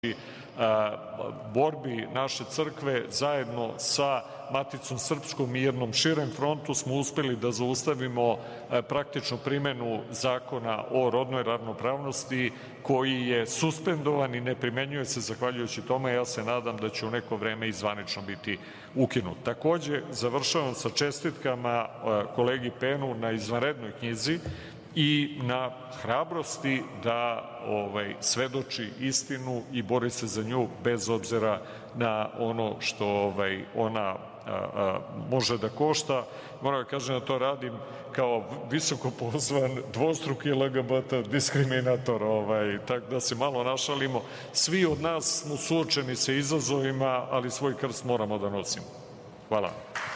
borbi naše crkve zajedno sa Maticom Srpskom i jednom širem frontu smo uspeli da zaustavimo praktičnu primenu zakona o rodnoj ravnopravnosti koji je suspendovan i ne primenjuje se zahvaljujući tome. Ja se nadam da će u neko vreme i zvanično biti ukinut. Takođe, završavam sa čestitkama kolegi Penu na izvanrednoj knjizi i na hrabrosti da svedoči istinu i bori se za nju bez obzira na ono što ona može da košta. Moram da kažem da to radim kao visoko pozvan dvostruki LGBT diskriminator, tako da se malo našalimo. Svi od nas smo suočeni sa izazovima, ali svoj krst moramo da nosimo. Hvala.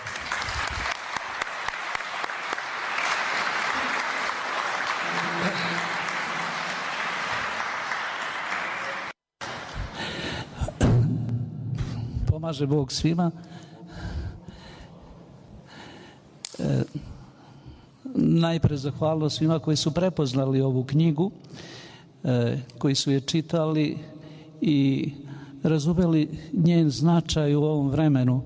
Pomaže Bog svima. Najpre zahvalnost svima koji su prepoznali ovu knjigu, koji su je čitali i razumeli njen značaj u ovom vremenu.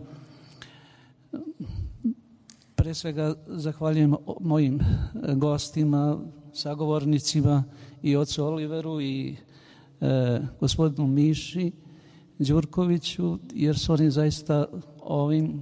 Pre svega zahvaljujem mojim gostima, sagovornicima i ocu Oliveru i gospodinu Miši Đurkoviću, jer su oni zaista ovim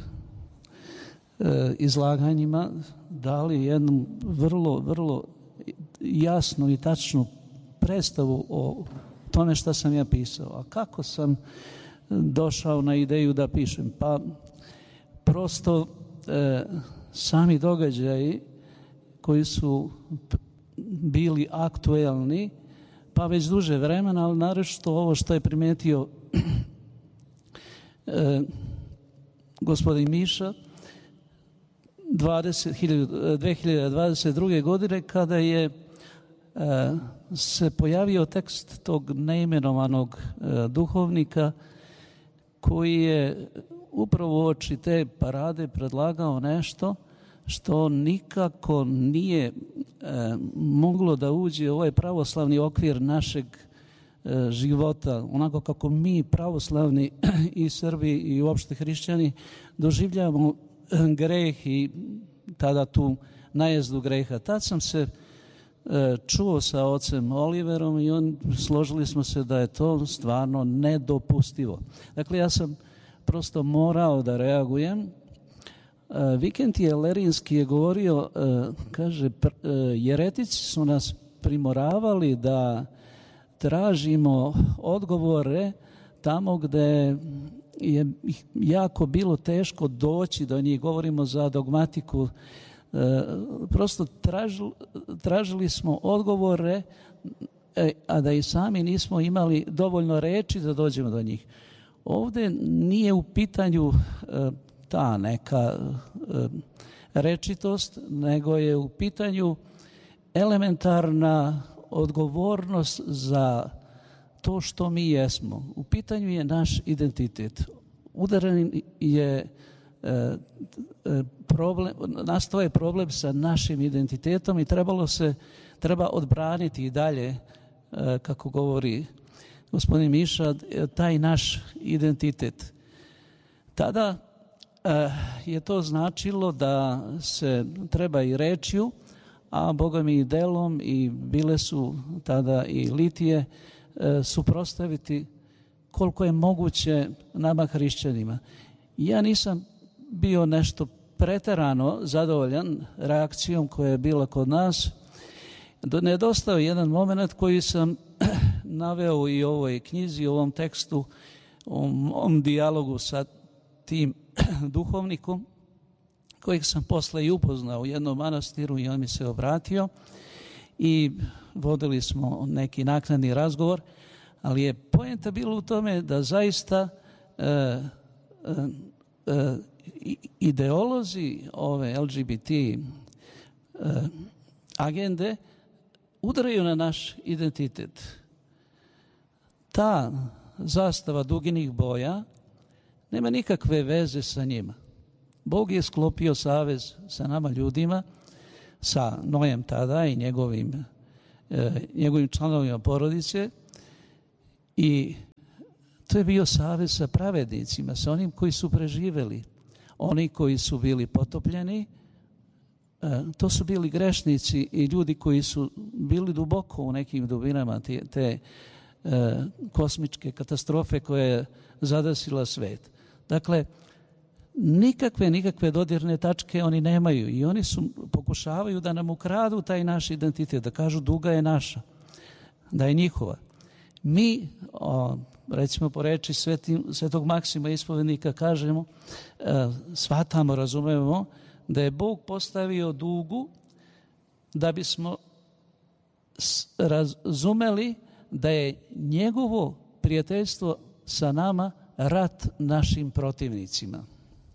izlaganjima dali jednu vrlo jasnu i tačnu predstavu o tome šta sam ja pisao. A kako sam došao na ideju da pišem? Pa prosto sami događaji koji su bili aktuelni pa već duže vremena, ali naročito ovo što je primetio gospodin Miša 2022. godine kada je se pojavio tekst tog neimenovanog duhovnika koji je upravo uoči te parade predlagao nešto što nikako nije moglo da uđe u ovaj pravoslavni okvir našeg života, onako kako mi pravoslavni i Srbi i uopšte hrišćani doživljavamo greh i tada tu najezdu greha. Tad sam se čuo sa ocem Oliverom i složili smo se da je to stvarno nedopustivo. Dakle, ja sam prosto morao da reagujem. Vikentije Lerinski je govorio, kaže, jeretici su nas primoravali da tražimo odgovore tamo gde je jako bilo teško doći do njih. Govorimo za dogmatiku. Prosto tražili smo odgovore, a da i sami nismo imali dovoljno reči da dođemo do njih. Ovde nije u pitanju ta neka rečitost, nego je u pitanju elementarna odgovornost za to što mi jesmo. U pitanju je naš identitet. Udaren je problem, nastao je problem sa našim identitetom i treba odbraniti i dalje, kako govori gospodin Miša, taj naš identitet. Tada je to značilo da se treba i rečju, a Boga mi i delom, i bile su tada i litije, suprotstaviti koliko je moguće nama hrišćanima. Ja nisam bio nešto preterano zadovoljan reakcijom koja je bila kod nas. Nedostao je jedan moment koji sam naveo i u ovoj knjizi, u ovom tekstu, u ovom dijalogu sa tim duhovnikom, kojeg sam posle i upoznao u jednom manastiru i on mi se obratio i vodili smo neki naknadni razgovor, ali je poenta bila u tome da zaista ideolozi ove LGBT agende udaraju na naš identitet. Ta zastava duginih boja nema nikakve veze sa njima. Bog je sklopio savez sa nama ljudima, sa Nojem tada i njegovim članovima porodice, I to je bio savez sa pravednicima, sa onim koji su preživeli. Oni koji su bili potopljeni, to su bili grešnici i ljudi koji su bili duboko u nekim dubinama te kosmičke katastrofe koja je zadesila svet. Dakle, nikakve dodirne tačke oni nemaju i oni pokušavaju da nam ukradu taj naš identitet, da kažu duga je naša, da je njihova. Mi, recimo po reči Svetog Maksima ispovednika, kažemo, shvatamo, razumemo da je Bog postavio dugu da bismo razumeli da je njegovo prijateljstvo sa nama rat našim protivnicima.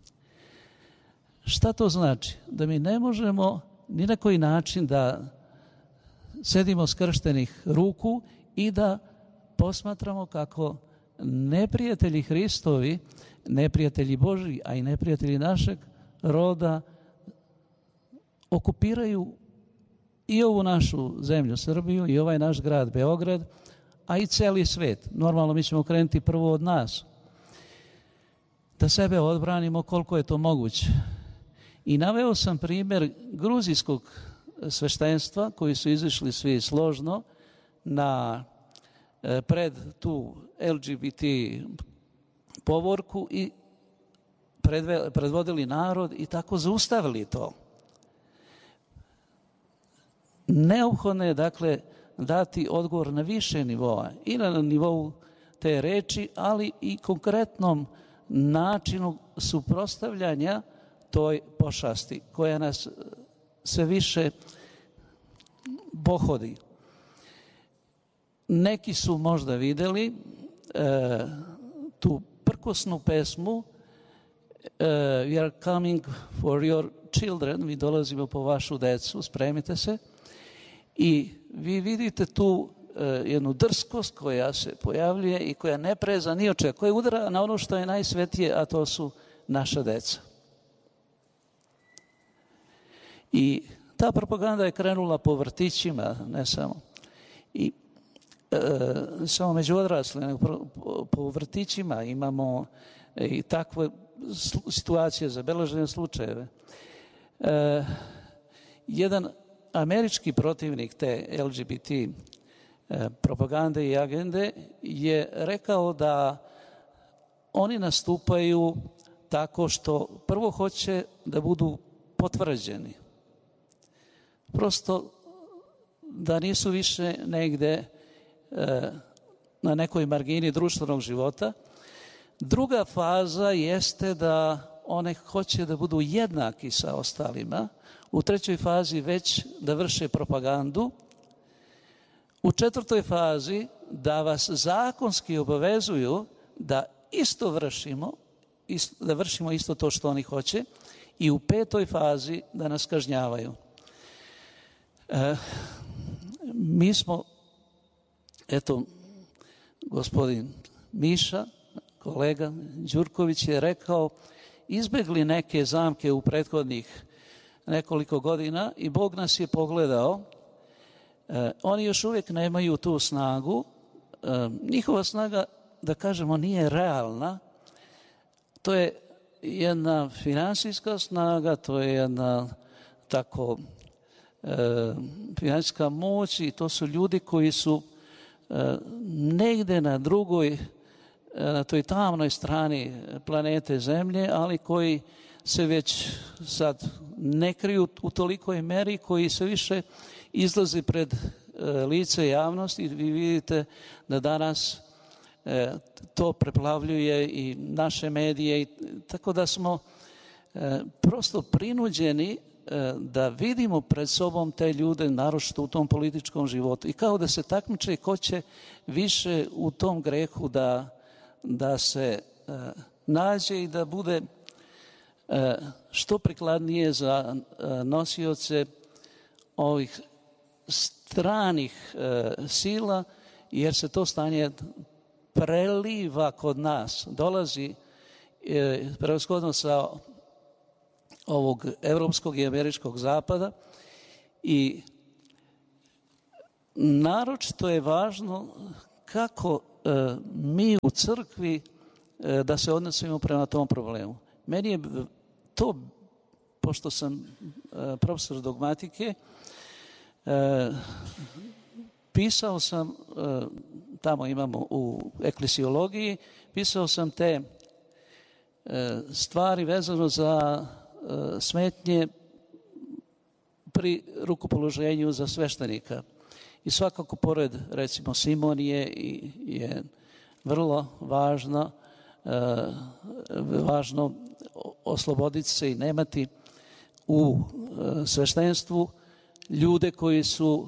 Šta to znači? Da mi ne možemo ni na koji način da sedimo skrštenih ruku i da posmatramo kako neprijatelji Hristovi, neprijatelji Božji, a i neprijatelji našeg roda okupiraju i ovu našu zemlju Srbiju i ovaj naš grad Beograd, a i celi svet. Normalno mi ćemo krenuti prvo od nas, da sebe odbranimo koliko je to moguće. I naveo sam primjer gruzijskog sveštenstva koji su izišli svi složno pred tu LGBT povorku i predvodili narod i tako zaustavili to. Neophodno je, dakle, dati odgovor na više nivoa i na nivou te reči, ali i konkretnom načinu suprotstavljanja toj pošasti koja nas sve više pohodi. Neki su možda videli tu prkosnu pesmu We are coming for your children, mi dolazimo po vašu decu, spremite se. I vi vidite tu jednu drskost koja se pojavljuje i koja ne preza ni od čega, koja udara na ono što je najsvetije, a to su naša deca. I ta propaganda je krenula po vrtićima, ne samo. I samo među odraslima, po vrtićima imamo i takve situacije, zabeležene slučajeve. Jedan američki protivnik te LGBT propagande i agende je rekao da oni nastupaju tako što prvo hoće da budu potvrđeni. Prosto da nisu više negde na nekoj margini društvenog života. Druga faza jeste da one hoće da budu jednaki sa ostalima. U trećoj fazi već da vrše propagandu. U četvrtoj fazi da vas zakonski obavezuju da isto vršimo, da vršimo isto to što oni hoće. I u petoj fazi da nas kažnjavaju. Mi smo, eto, gospodin Miša, kolega Đurković je rekao, izbegli neke zamke u prethodnih nekoliko godina i Bog nas je pogledao. Oni još uvijek nemaju tu snagu. Njihova snaga, da kažemo, nije realna. To je jedna finansijska snaga, to je jedna tako finansijska moć i to su ljudi koji su negde na toj tamnoj strani planete Zemlje, ali koji se već sad ne kriju u tolikoj meri, koji se više izlazi pred lice javnosti. Vi vidite da danas to preplavljuje i naše medije, tako da smo prosto prinuđeni da vidimo pred sobom te ljude, naročito u tom političkom životu. I kao da se takmiče ko će više u tom grehu da se nađe i da bude što prikladnije za nosioce ovih stranih sila, jer se to stanje preliva kod nas, dolazi prevashodno sa ovog evropskog i američkog zapada i naročito je važno kako mi u crkvi da se odnosimo prema tom problemu. Meni je to, pošto sam profesor dogmatike, pisao sam, tamo imamo u eklesiologiji, pisao sam te stvari vezano za smetnje pri rukopoloženju za sveštenika. I svakako, pored, recimo, Simonije, je vrlo važno osloboditi se i nemati u sveštenstvu ljude koji su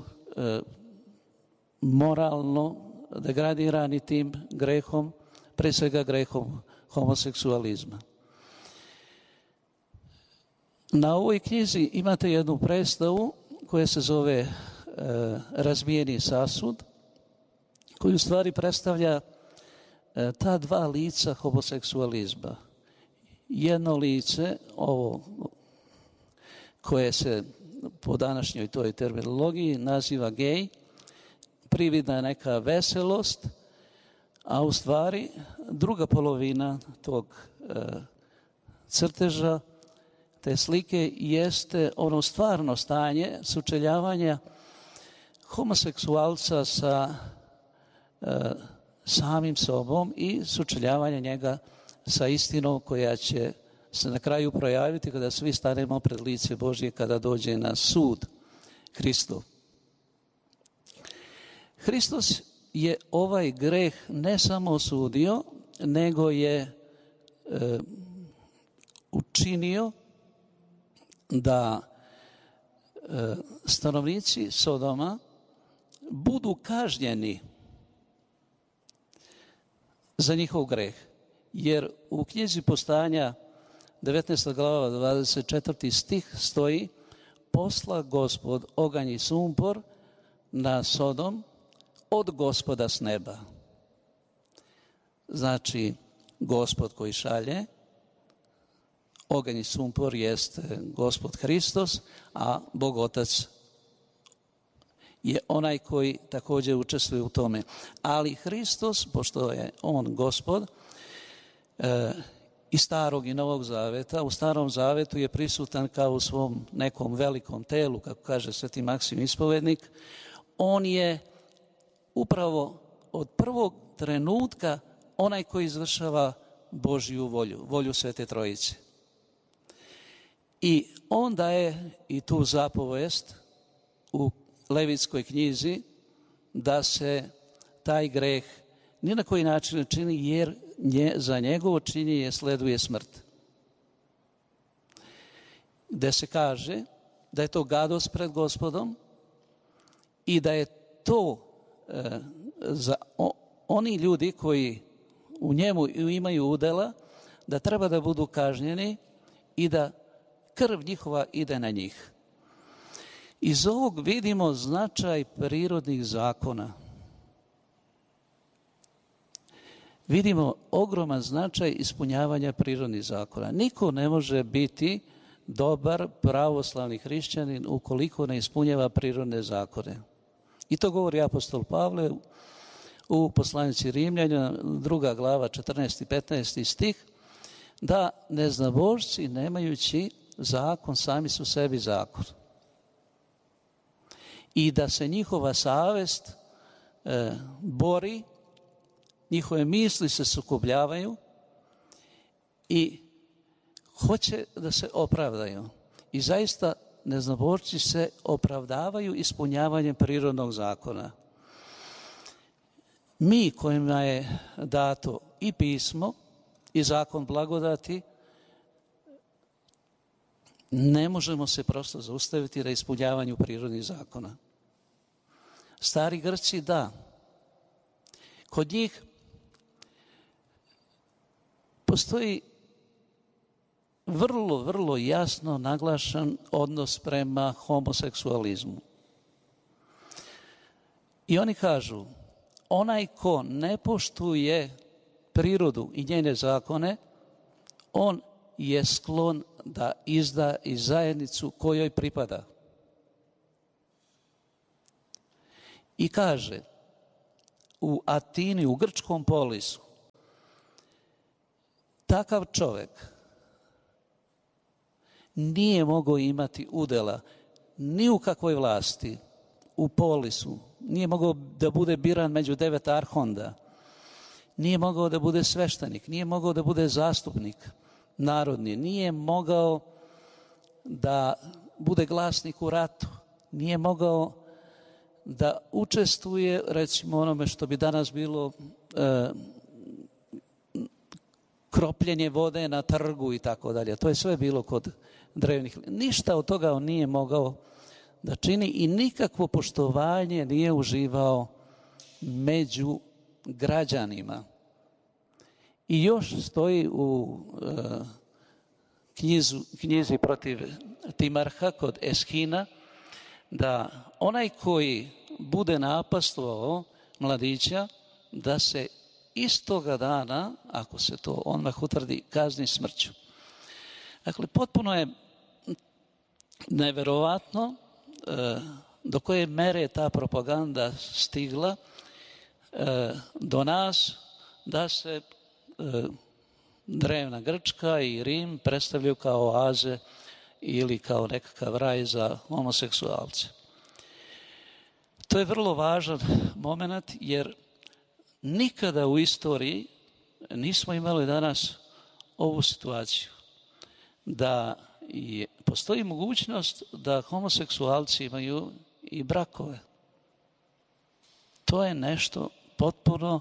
moralno degradirani tim grehom, pre svega grehom homoseksualizma. Na ovoj knjizi imate jednu predstavu koja se zove Razbijeni sasud, koji u stvari predstavlja ta dva lica homoseksualizma. Jedno lice, ovo koje se po današnjoj toj terminologiji naziva gej, prividna neka veselost, a u stvari druga polovina tog crteža, te slike, jeste ono stvarno stanje sučeljavanja homoseksualca sa samim sobom i sučeljavanja njega sa istinom koja će se na kraju projaviti kada svi stanemo pred lice Božje, kada dođe na sud Hristov. Hristos je ovaj greh ne samo osudio, nego je učinio da stanovnici Sodoma budu kažnjeni za njihov greh. Jer u knjizi Postajanja 19. glava 24. stih stoji: posla Gospod oganj i sumpor na Sodom od Gospoda s neba. Znači, Gospod koji šalje oganj i sumpor jeste Gospod Hristos, a Bog Otac je onaj koji također učestvuje u tome. Ali Hristos, pošto je on Gospod, i Starog i Novog Zaveta, u Starom Zavetu je prisutan kao u svom nekom velikom telu, kako kaže Sveti Maksim Ispovednik. On je upravo od prvog trenutka onaj koji izvršava Božju volju, volju Svete Trojice. I on daje i tu zapovest u Levitskoj knjizi da se taj greh ni na koji način ne čini, jer za njegovo činjenje sleduje smrt. Gde se kaže da je to gadost pred Gospodom i da je to za oni ljudi koji u njemu imaju udela, da treba da budu kažnjeni i da krv njihova ide na njih. Iz ovog vidimo značaj prirodnih zakona. Vidimo ogroman značaj ispunjavanja prirodnih zakona. Niko ne može biti dobar pravoslavni hrišćanin ukoliko ne ispunjava prirodne zakone. I to govori apostol Pavle u poslanici Rimljana, 2. glava, 14. i 15. stih, da neznabošci nemajući zakon, sami su sebi zakon. I da se njihova savest bori, njihove misli se sukobljavaju i hoće da se opravdaju. I zaista neznabošci se opravdavaju ispunjavanjem prirodnog zakona. Mi kojima je dato i pismo i zakon blagodati, ne možemo se prosto zaustaviti na ispunjavanju prirodnih zakona. Stari Grci, da. Kod njih postoji vrlo jasno naglašen odnos prema homoseksualizmu. I oni kažu, onaj ko ne poštuje prirodu i njene zakone, on je sklon da izda i zajednicu kojoj pripada. I kaže, u Atini, u grčkom polisu, takav čovjek nije mogao imati udjela ni u kakvoj vlasti u polisu, nije mogao da bude biran među 9 arhonda, nije mogao da bude sveštenik, nije mogao da bude zastupnik narodni, nije mogao da bude glasnik u ratu, nije mogao da učestvuje, recimo, onome što bi danas bilo kropljenje vode na trgu i tako dalje. To je sve bilo kod drevnih. Ništa od toga on nije mogao da čini i nikakvo poštovanje nije uživao među građanima. I još stoji u knjizi protiv Timarha kod Eschina da onaj koji bude napastvovao mladića, da se istoga dana, ako se to odmah utvrdi, kazni smrću. Dakle, potpuno je neverovatno do koje mere je ta propaganda stigla do nas, da se drevna Grčka i Rim predstavljaju kao oaze ili kao nekakav raj za homoseksualce. To je vrlo važan moment, jer nikada u istoriji nismo imali danas ovu situaciju da postoji mogućnost da homoseksualci imaju i brakove. To je nešto potpuno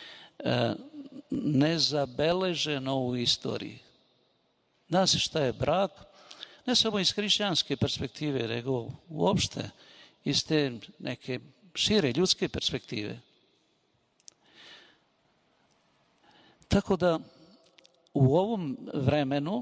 nezabeleženo u istoriji. Zna se šta je brak, ne samo iz hrišćanske perspektive, nego uopšte iz te neke šire ljudske perspektive. Tako da u ovom vremenu,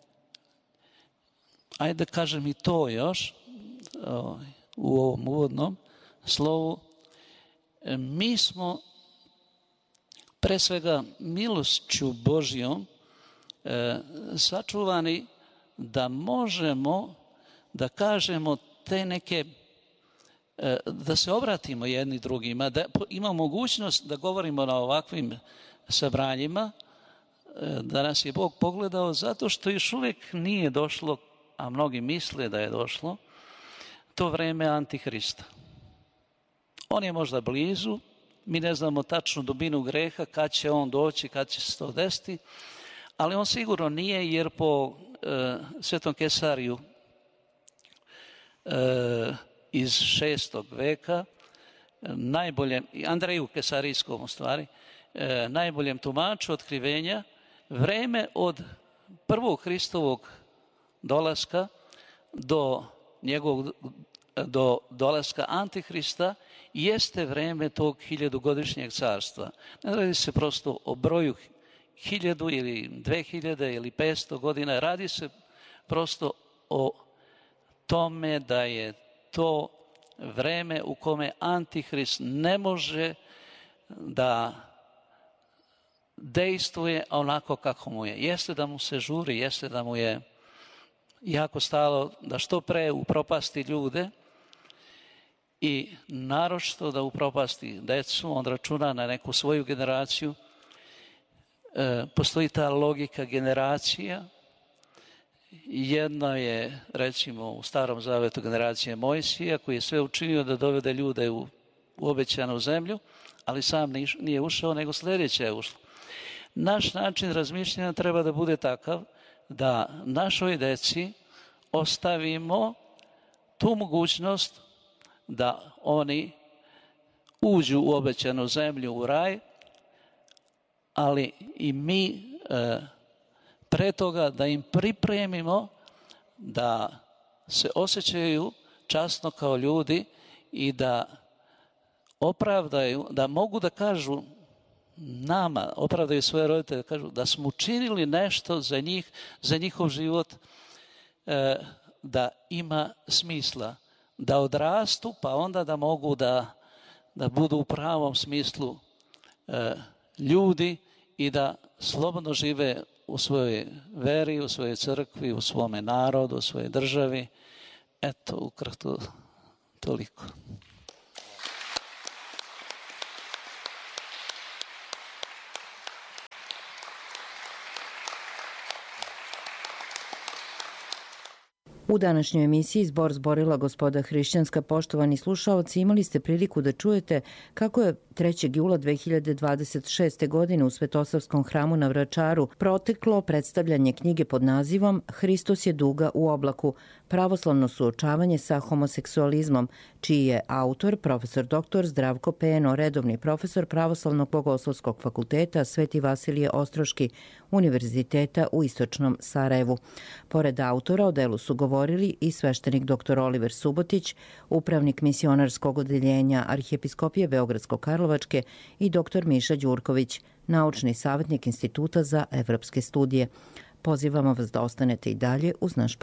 ajde da kažem i to još, u ovom uvodnom slovu, mi smo pre svega milošću Božjom sačuvani da možemo da kažemo te neke, da se obratimo jedni drugima, da imamo mogućnost da govorimo na ovakvim sabranjima, da nas je Bog pogledao, zato što još uvijek nije došlo, a mnogi misle da je došlo, to vreme Antihrista. On je možda blizu, mi ne znamo tačnu dubinu greha, kad će on doći, kad će se to desiti, ali on sigurno nije, jer po Svetom Kesariju iz 6. veka, Andreju Kesarijskom u stvari, najboljem tumaču otkrivenja, vreme od prvog Hristovog dolaska do dolaska Antihrista jeste vreme tog 1000-godišnjeg carstva. Ne radi se prosto o broju 1000 ili 2000 ili 500 godina, radi se prosto o tome da je to vreme u kome Antihrist ne može da dejstvuje onako kako mu je. Jeste da mu se žuri, jeste da mu je jako stalo da što pre upropasti ljude i naročito da upropasti decu, on računa na neku svoju generaciju. Postoji ta logika generacija. Jedna je, recimo, u Starom Zavetu generacija Mojsija, koji je sve učinio da dovede ljude u obećanu zemlju, ali sam nije ušao, nego sljedeće je ušlo. Naš način razmišljanja treba da bude takav da našoj deci ostavimo tu mogućnost da oni uđu u obećanu zemlju, u raj, ali i mi pre toga da im pripremimo da se osjećaju časno kao ljudi i da opravdaju, da mogu da kažu nama, opravdaju svoje roditelje, da kažu da smo učinili nešto za njih, za njihov život, da ima smisla, da odrastu, pa onda da mogu da budu u pravom smislu ljudi i da slobodno žive u svojoj veri, u svojoj crkvi, u svome narodu, u svojoj državi. Eto, ukratko toliko. U današnjoj emisiji Zbor zborila gospoda hrišćanska, poštovani slušaoci, imali ste priliku da čujete kako je 3. jula 2026. godine u Svetosavskom hramu na Vračaru proteklo predstavljanje knjige pod nazivom Hristos je duga u oblaku, pravoslavno suočavanje sa homoseksualizmom, čiji je autor profesor dr. Zdravko Peno, redovni profesor Pravoslavnog bogoslovskog fakulteta Sveti Vasilije Ostroški Univerziteta u Istočnom Sarajevu. Pored autora o delu su govorili i sveštenik dr. Oliver Subotić, upravnik misionarskog odeljenja Arhijepiskopije Beogradsko-Karlovačke i dr. Miša Đurković, naučni savjetnik Instituta za evropske studije. Pozivamo vas da ostanete i dalje uz naš